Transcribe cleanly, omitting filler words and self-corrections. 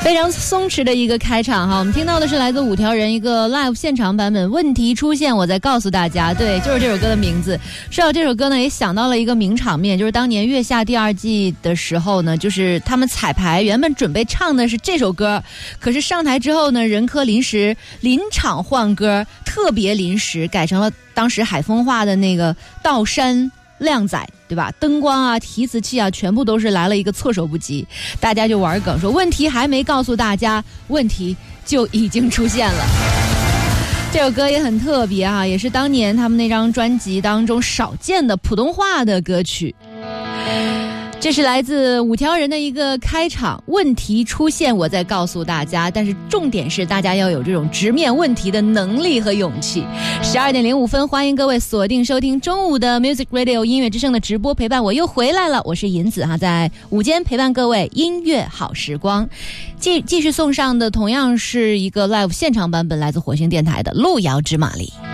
非常松弛的一个开场哈，我们听到的是来自五条人一个 live 现场版本。问题出现，我再告诉大家，对，就是这首歌的名字。说到这首歌呢，也想到了一个名场面，就是当年《月下》第2季的时候呢，就是他们彩排原本准备唱的是这首歌，可是上台之后呢，任科临场换歌，特别临时改成了当时海风话的那个道山靓仔，对吧？灯光啊、提词器啊，全部都是来了一个措手不及。大家就玩梗说，问题还没告诉大家，问题就已经出现了。这首歌也很特别啊，也是当年他们那张专辑当中少见的普通话的歌曲。这是来自五条人的一个开场，问题出现我再告诉大家，但是重点是大家要有这种直面问题的能力和勇气。12点05分，欢迎各位锁定收听中午的 Music Radio 音乐之声的直播陪伴，我又回来了，我是银子哈，在午间陪伴各位音乐好时光。继续送上的同样是一个 live 现场版本，来自火星电台的路遥知马力。